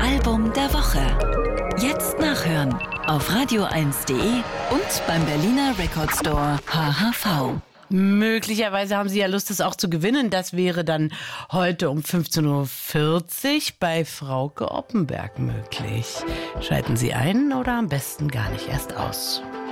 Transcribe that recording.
Album der Woche. Jetzt nachhören auf radio1.de und beim Berliner Record Store HHV. Möglicherweise haben Sie ja Lust, das auch zu gewinnen. Das wäre dann heute um 15.40 Uhr bei Frauke Oppenberg möglich. Schalten Sie ein oder am besten gar nicht erst aus.